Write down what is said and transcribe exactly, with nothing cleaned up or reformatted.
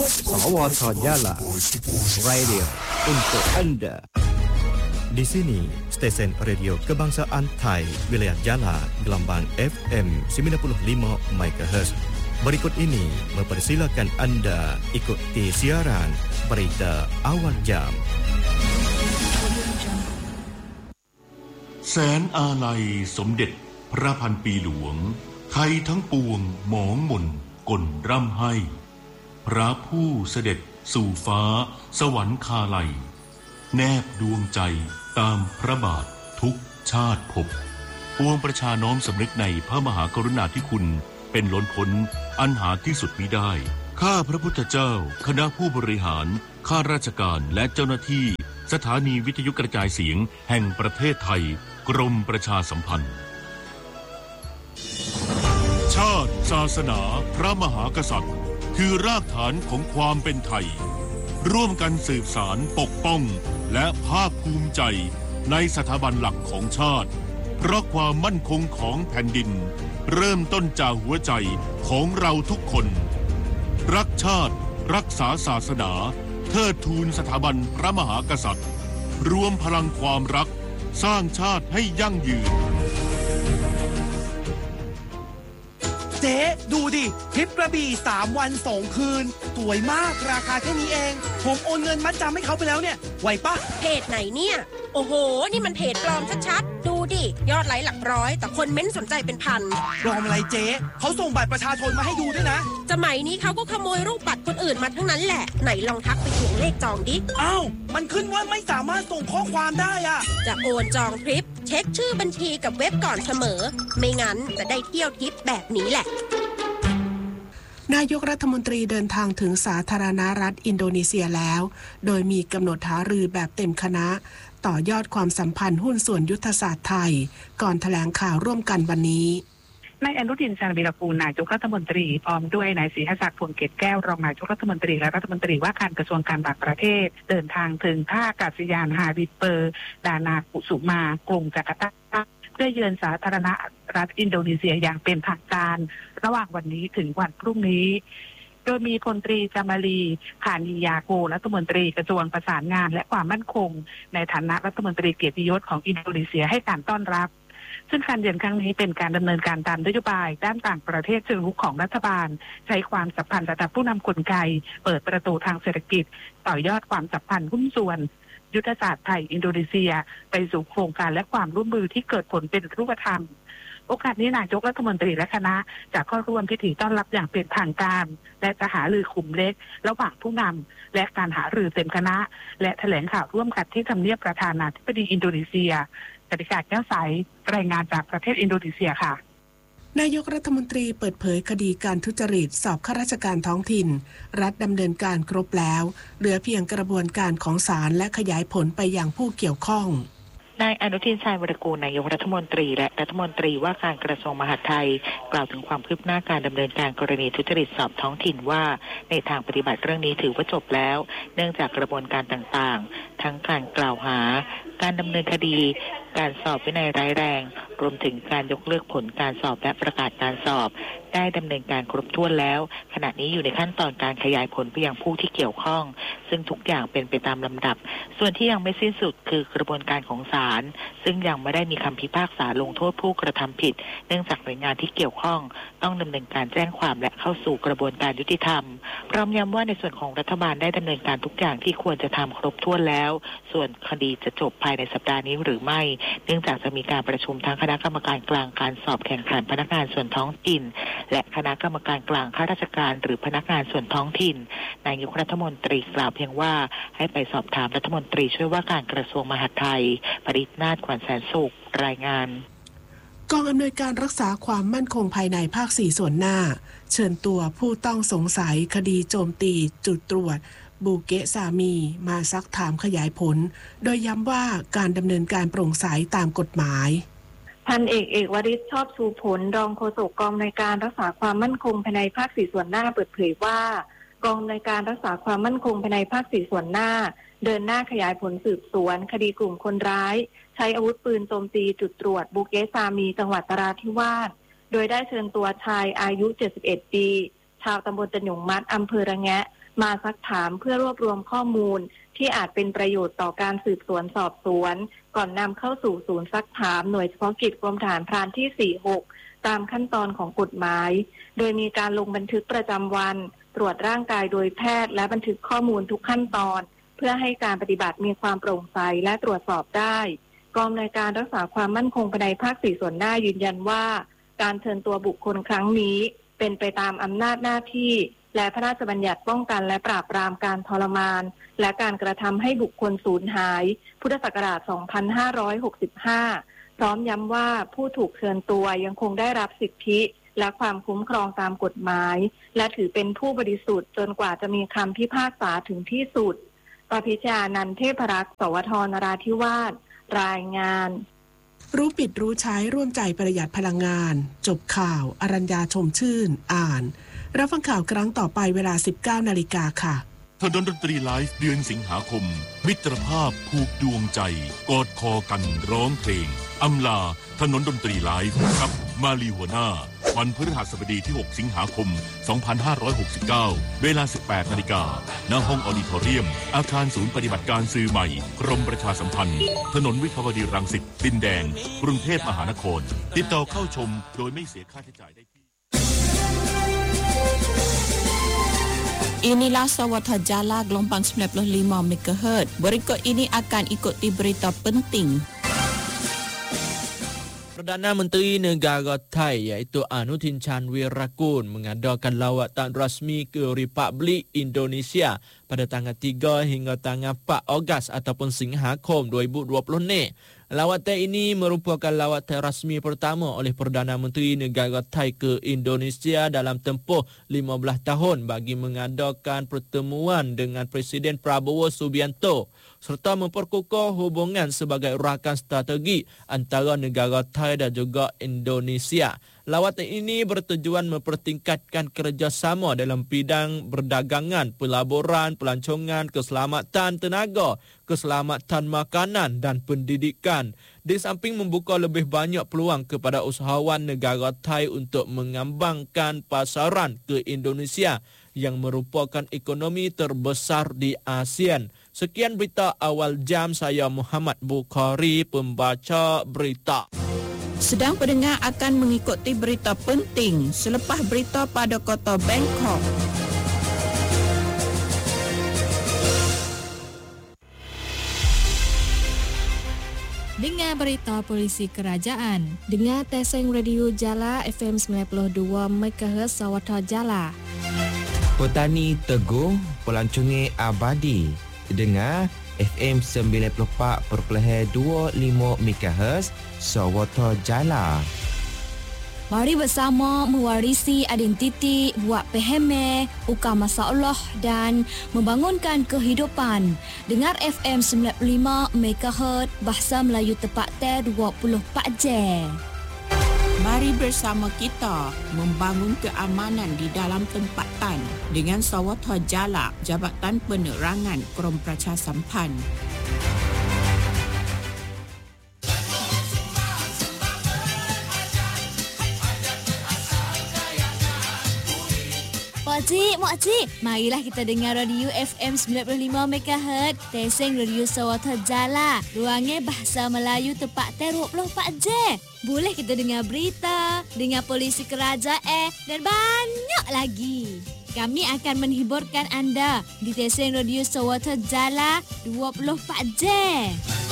สวทYala Radio untuk Anda. Di sini stesen radio kebangsaan Thai wilayah Yala gelombang F M sembilan puluh lima megahertz. Berikut ini mempersilakan Anda ikuti siaran berita awal jam. แสนอาลัยสมเด็จพระพันปีหลวงไทยทั้งปวงหมองหม่นกลร่ำให้พระผู้เสด็จสู่ฟ้าสวรรคาลัยแนบดวงใจตามพระบาททุกชาติภพปวงประชาน้อมสำนึกในพระมหากรุณาธิคุณเป็นล้นพ้นอันหาที่สุดมิได้ข้าพระพุทธเจ้าคณะผู้บริหารข้าราชการและเจ้าหน้าที่สถานีวิทยุกระจายเสียงแห่งประเทศไทยกรมประชาสัมพันธ์ชาติศาสนาพระมหากษัตริย์คือรากฐานของความเป็นไทยร่วมกันสืบสานปกป้องและภาคภูมิใจในสถาบันหลักของชาติเพราะความมั่นคงของแผ่นดินเริ่มต้นจากหัวใจของเราทุกคนรักชาติรักษาศาสนาเทิดทูนสถาบันพระมหากษัตริย์รวมพลังความรักสร้างชาติให้ยั่งยืนเจ๊ดูดิทริปกระบี่สามวันสองคืนสวยมากราคาแค่นี้เองผมโอนเงินมัดจำให้เขาไปแล้วเนี่ยไหวปะเพจไหนเนี่ยโอ้โหนี่มันเพจปลอมชัดๆดูดิยอดไลค์หลักร้อยแต่คนเม้นสนใจเป็นพันปลอมอะไรเจ๊เขาส่งบัตรประชาชนมาให้ดูด้วยนะสมัยนี้เขาก็ขโมยรูปบัตรคนอื่นมาทั้งนั้นแหละไหนลองทักไปทวงเลขจองดิอ้าวมันขึ้นว่าไม่สามารถส่งข้อความได้อะจะโอนจองทริปเช็คชื่อบัญชีกับเว็บก่อนเสมอไม่งั้นจะได้เที่ยวทริปแบบนี้แหละนายกรัฐมนตรีเดินทางถึงสาธารณรัฐอินโดนีเซียแล้วโดยมีกำหนดหารือแบบเต็มคณะต่อยอดความสัมพันธ์หุ้นส่วนยุทธศาสตร์ไทยก่อนแถลงข่าวร่วมกันวันนี้นายอนุทินชาญวีรกูลนายกรัฐมนตรีพร้อมด้วยนายศรีหศักดิ์พวงเกตแก้วรองนายกรัฐมนตรีและรัฐมนตรีว่าการกระทรวงการต่างประเทศเดินทางถึงท่าอากาศยานฮาบิเปอร์ดานากุสุมากรุงจาการ์ตาเพื่อเยือนสาธารณรัฐอินโดนีเซียอย่างเป็นทางการระหว่างวันนี้ถึงวันพรุ่งนี้โดยมีพลตรีจามาลีคานิยาโกรัฐมนตรีกระทรวงประสานงานและความมั่นคงในฐานะรัฐมนตรีเกียรติยศของอินโดนีเซียให้การต้อนรับซึ่งการเยือนครั้งนี้เป็นการดำเนินการตามนโยบายด้านต่างประเทศเชิงรุกของรัฐบาลใช้ความสัมพันธ์ระดับผู้นำกลไกเปิดประตูทางเศรษฐกิจต่อยอดความสัมพันธ์หุ้นส่วนยุทธศาสตร์ไทยอินโดนีเซียไปสู่โครงการและความร่วมมือที่เกิดผลเป็นรูปธรรมโอกาสนี้นายกรัฐมนตรีและคณะจะเข้าร่วมพิธีต้อนรับอย่างเป็นทางการและจะหารือกลุ่มเล็กระหว่างผู้นำและการหารือเต็มคณะและแถลงข่าวร่วมกันที่ทำเนียบประธานาธิบดีอินโดนีเซียกติกาแก้วใสรายงานจากประเทศอินโดนีเซียค่ะนายกรัฐมนตรีเปิดเผยคดีการทุจริตสอบข้าราชการท้องถิ่นรัฐดำเนินการครบแล้วเหลือเพียงกระบวนการของศาลและขยายผลไปยังผู้เกี่ยวข้องนายอนุทินชาญวีรกูลนายกรัฐมนตรีและรัฐมนตรีว่าการกระทรวงมหาดไทยกล่าวถึงความคืบหน้าการดำเนินการกรณีทุจริตสอบท้องถิ่นว่าในทางปฏิบัติเรื่องนี้ถือว่าจบแล้วเนื่องจากกระบวนการต่างๆทั้งการกล่าวหาการดำเนินคดีการสอบวินัยร้ายแรงรวมถึงการยกเลิกผลการสอบและประกาศการสอบได้ดำเนินการครบถ้วนแล้วขณะนี้อยู่ในขั้นตอนการขยายผลไปยังผู้ที่เกี่ยวข้องซึ่งทุกอย่างเป็นไปตามลำดับส่วนที่ยังไม่สิ้นสุดคือกระบวนการของศาลซึ่งยังไม่ได้มีคำพิพากษาลงโทษผู้กระทำผิดเนื่องจากหน่วยงานที่เกี่ยวข้องต้องดำเนินการแจ้งความและเข้าสู่กระบวนการยุติธรรมพร้อมย้ำว่าในส่วนของรัฐบาลได้ดำเนินการทุกอย่างที่ควรจะทำครบถ้วนแล้วส่วนคดีจะจบภายในสัปดาห์นี้หรือไม่เนื่องจากจะมีการประชุมทั้งคณะกรรมการกลางการสอบแข่งขันพนักงานส่วนท้องถิ่นและคณะกรรมการกลางข้าราชการหรือพนักงานส่วนท้องถิ่นนายกรัฐมนตรีกล่าวเพียงว่าให้ไปสอบถามรัฐมนตรีช่วยว่าการกระทรวงมหาดไทยปริศนาถขวัญแสนสุขรายงานกองอำนวยการรักษาความมั่นคงภายในภาคสี่ส่วนหน้าเชิญตัวผู้ต้องสงสัยคดีโจมตีจุดตรวจบูเกะซามีมาซักถามขยายผลโดยย้ำว่าการดำเนินการโปร่งใสตามกฎหมายพันเอกเอกวริศชอบชูผลรองโฆษกกองอำนวยการรักษาความมั่นคงภายในภาคสี่ส่วนหน้าเปิดเผยว่ากองอำนวยการรักษาความมั่นคงภายในภาคสี่ส่วนหน้าเดินหน้าขยายผลสืบสวนคดีกลุ่มคนร้ายใช้อาวุธปืนโจมตีจุดตรวจบูเกะซามีจังหวัดนราธิวาสโดยได้เชิญตัวชายอายุเจ็ดสิบเอ็ดปีชาวตำบลตะหยงมัดอำเภอระแงะมาซักถามเพื่อรวบรวมข้อมูลที่อาจเป็นประโยชน์ต่อการสืบสวนสอบสวนก่อนนำเข้าสู่ศูนย์ซักถามหน่วยเฉพาะกิจกรมทหารพรานที่สี่สิบหกตามขั้นตอนของกฎหมายโดยมีการลงบันทึกประจำวันตรวจร่างกายโดยแพทย์และบันทึกข้อมูลทุกขั้นตอนเพื่อให้การปฏิบัติมีความโปร่งใสและตรวจสอบได้กองอำนวยการรักษาความมั่นคงภายในภาคสี่ส่วนหน้ายืนยันว่าการเชิญตัวบุคคลครั้งนี้เป็นไปตามอำนาจหน้าที่และพระราชบัญญัติป้องกันและปราบปรามการทรมานและการกระทำให้บุคคลสูญหายพุทธศักราช สองพันห้าร้อยหกสิบห้า พร้อมย้ำว่าผู้ถูกเชิญตัวยังคงได้รับสิทธิและความคุ้มครองตามกฎหมายและถือเป็นผู้บริสุทธิ์จนกว่าจะมีคำพิพากษาถึงที่สุดปพิชานันท์เทพรักษ์สวทนราธิวาสรายงานรู้ปิดรู้ใช้ร่วมใจประหยัดพลังงานจบข่าวอรัญญาชมชื่นอ่านรับฟังข่าวครั้งต่อไปเวลา สิบเก้านาฬิกาค่ะถนนดนตรีไลฟ์เดือนสิงหาคมมิตรภาพผูกดวงใจกอดคอกันร้องเพลงอำลาถนนดนตรีไลฟ์ครับมาลีหัวหน้าวันพฤหัสบดีที่หกสิงหาคมสองพันห้าร้อยหกสิบเก้าเวลา สิบแปดนาฬิกาณห้องออดิทอเรียมอาคารศูนย์ปฏิบัติการสื่อใหม่กรมประชาสัมพันธ์ถนนวิภาวดีรังสิตดินแดงกรุงเทพมหานครติดต่อเข้าชมโดยไม่เสียค่าใช้จ่ายได้ที่ Inilah Sawatha Jala gelombang sembilan puluh lima megahertz. Berikut ini akan ikuti berita penting. Perdana Menteri Negara Thai iaitu Anutin Chan Wirakul mengadakan lawatan rasmi ke Republik Indonesia pada tanggal tiga hingga tanggal empat Ogos ataupun Singhakom dua ribu dua puluh ni. Lawatan ini merupakan lawatan rasmi pertama oleh Perdana Menteri Negara Thai ke Indonesia dalam tempoh lima belas tahun bagi mengadakan pertemuan dengan Presiden Prabowo Subianto serta memperkukuh hubungan sebagai rakan strategi antara negara Thai dan juga Indonesia. Lawatan ini bertujuan mempertingkatkan kerjasama dalam bidang perdagangan, pelaburan, pelancongan, keselamatan tenaga, keselamatan makanan dan pendidikan. Di samping membuka lebih banyak peluang kepada usahawan negara Thai untuk mengembangkan pasaran ke Indonesia yang merupakan ekonomi terbesar di ASEAN. Sekian berita awal jam, saya Muhammad Bukhari, pembaca berita. Sedang pendengar akan mengikuti berita penting selepas berita pada kota Bangkok. Dengar berita polisi kerajaan. Dengar Teseng Radio Jala F M sembilan puluh dua megahertz Sawatha Jala. Petani teguh, pelancongan abadi. Dengar F M sembilan puluh empat perpuluhan dua lima megahertz Sawatha Jala. Mari bersama mewarisi identiti, buat peheme, ukar masalah dan membangunkan kehidupan. Dengar F M sembilan puluh lima megahertz Bahasa Melayu tepat ter dua puluh empat jam. Mari bersama kita membangun keamanan di dalam tempatan dengan Sawatha Jala, Jabatan Penerangan Krom Pracha Sampan. Pakcik, makcik, marilah kita dengar radio F M sembilan puluh lima megahertz Teseng Radio Sawatha Jala. Ruangnya Bahasa Melayu tepat ter dua puluh empat jam. Boleh kita dengar berita, dengar polisi kerajaan dan banyak lagi. Kami akan menghiburkan anda di Teseng Radio Sawatha Jala dua puluh empat jam.